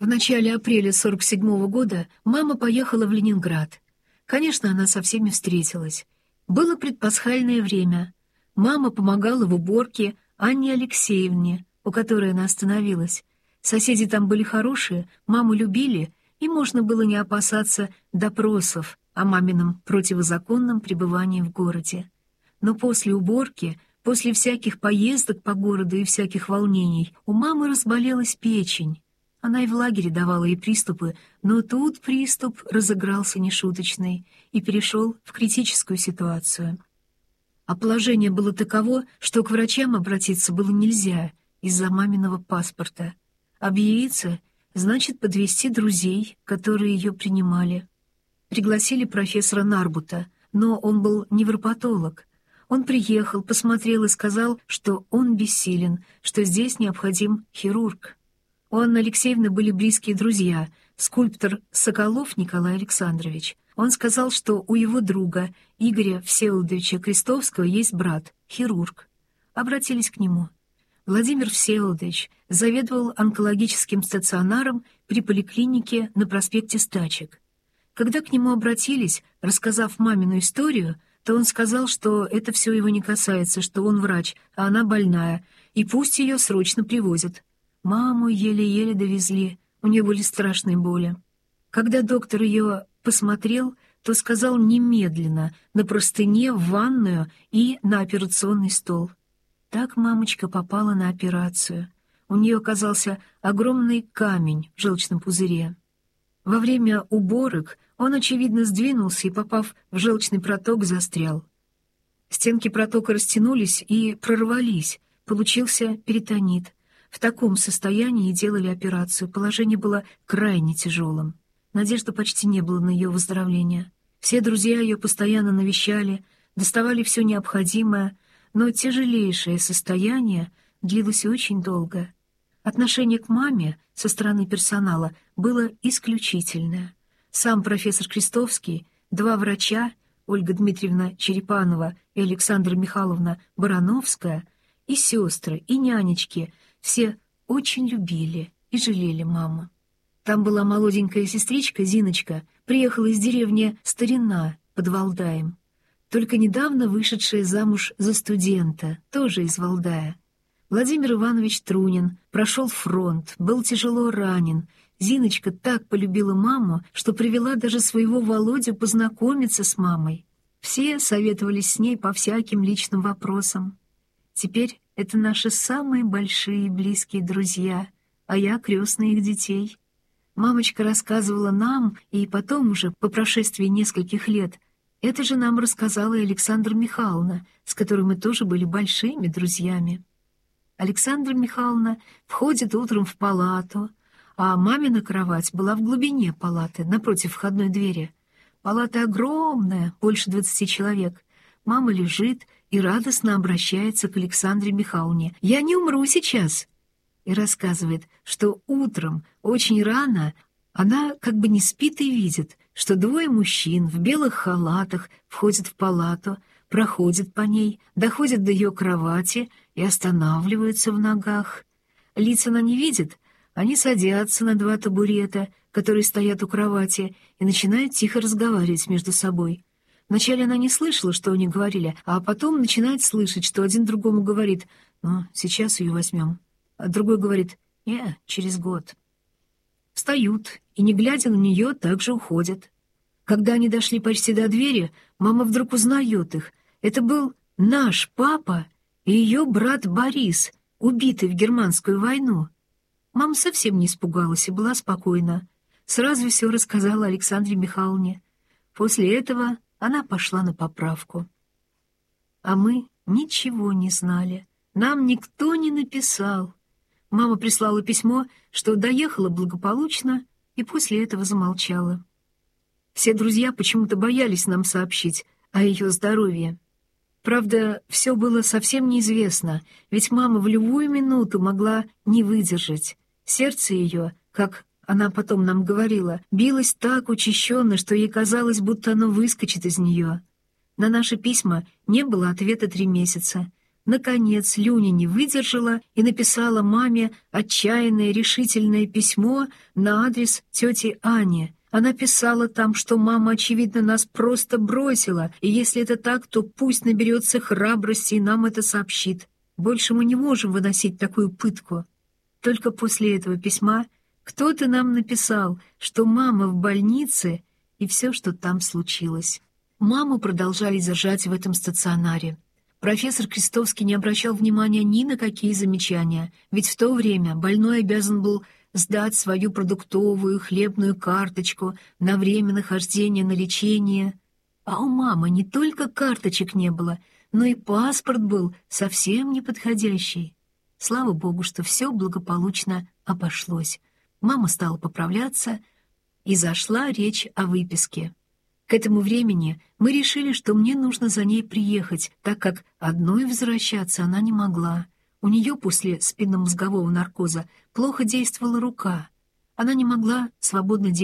В начале апреля 47-го года мама поехала в Ленинград. Конечно, она со всеми встретилась. Было предпасхальное время. Мама помогала в уборке Анне Алексеевне, у которой она остановилась. Соседи там были хорошие, маму любили, и можно было не опасаться допросов о мамином противозаконном пребывании в городе. Но после уборки, после всяких поездок по городу и всяких волнений, у мамы разболелась печень. Она и в лагере давала ей приступы, но тут приступ разыгрался нешуточный и перешел в критическую ситуацию. А положение было таково, что к врачам обратиться было нельзя из-за маминого паспорта. Объявиться значит подвести друзей, которые ее принимали. Пригласили профессора Нарбута, но он был невропатолог. Он приехал, посмотрел и сказал, что он бессилен, что здесь необходим хирург. У Анны Алексеевны были близкие друзья, скульптор Соколов Николай Александрович. Он сказал, что у его друга Игоря Всеволодовича Крестовского есть брат, хирург. Обратились к нему. Владимир Всеволодович заведовал онкологическим стационаром при поликлинике на проспекте Стачек. Когда к нему обратились, рассказав мамину историю, то он сказал, что это все его не касается, что он врач, а она больная, и пусть ее срочно привозят. Маму еле-еле довезли, у нее были страшные боли. Когда доктор ее посмотрел, то сказал немедленно на простыне в ванную и на операционный стол. Так мамочка попала на операцию. У нее оказался огромный камень в желчном пузыре. Во время уборок он, очевидно, сдвинулся и, попав в желчный проток, застрял. Стенки протока растянулись и прорвались, получился перитонит. В таком состоянии делали операцию, положение было крайне тяжелым. Надежды почти не было на ее выздоровление. Все друзья ее постоянно навещали, доставали все необходимое, но тяжелейшее состояние длилось очень долго. Отношение к маме со стороны персонала было исключительное. Сам профессор Крестовский, два врача, Ольга Дмитриевна Черепанова и Александра Михайловна Барановская, и сестры, и нянечки — все очень любили и жалели маму. Там была молоденькая сестричка Зиночка, приехала из деревни Старина под Валдаем, только недавно вышедшая замуж за студента, тоже из Валдая. Владимир Иванович Трунин прошел фронт, был тяжело ранен. Зиночка так полюбила маму, что привела даже своего Володю познакомиться с мамой. Все советовались с ней по всяким личным вопросам. Теперь это наши самые большие и близкие друзья, а я крестная их детей. Мамочка рассказывала нам, и потом уже, по прошествии нескольких лет, это же нам рассказала и Александра Михайловна, с которой мы тоже были большими друзьями. Александра Михайловна входит утром в палату, а мамина кровать была в глубине палаты, напротив входной двери. Палата огромная, больше 20 человек. Мама лежит и радостно обращается к Александре Михайловне. «Я не умру сейчас!» И рассказывает, что утром, очень рано, она как бы не спит и видит, что двое мужчин в белых халатах входят в палату, проходят по ней, доходят до ее кровати и останавливаются в ногах. Лиц она не видит, они садятся на два табурета, которые стоят у кровати, и начинают тихо разговаривать между собой. Вначале она не слышала, что они говорили, а потом начинает слышать, что один другому говорит: «Ну, сейчас ее возьмем». А другой говорит: через год». Встают и, не глядя на нее, также уходят. Когда они дошли почти до двери, мама вдруг узнает их. Это был наш папа и ее брат Борис, убитый в Германскую войну. Мама совсем не испугалась и была спокойна. Сразу все рассказала Александре Михайловне. После этого она пошла на поправку. А мы ничего не знали. Нам никто не написал. Мама прислала письмо, что доехала благополучно, и после этого замолчала. Все друзья почему-то боялись нам сообщить о ее здоровье. Правда, все было совсем неизвестно, ведь мама в любую минуту могла не выдержать. Сердце ее, как она потом нам говорила, билось так учащенно, что ей казалось, будто оно выскочит из нее. На наши письма не было ответа 3 месяца. Наконец Люня не выдержала и написала маме отчаянное решительное письмо на адрес тети Ани. Она писала там, что мама, очевидно, нас просто бросила, и если это так, то пусть наберется храбрости и нам это сообщит. Больше мы не можем выносить такую пытку. Только после этого письма кто-то нам написал, что мама в больнице и все, что там случилось. Маму продолжали держать в этом стационаре. Профессор Крестовский не обращал внимания ни на какие замечания, ведь в то время больной обязан был сдать свою продуктовую хлебную карточку на время нахождения на лечение. А у мамы не только карточек не было, но и паспорт был совсем неподходящий. Слава Богу, что все благополучно обошлось. Мама стала поправляться, и зашла речь о выписке. К этому времени мы решили, что мне нужно за ней приехать, так как одной возвращаться она не могла. У нее после спинномозгового наркоза плохо действовала рука. Она не могла свободно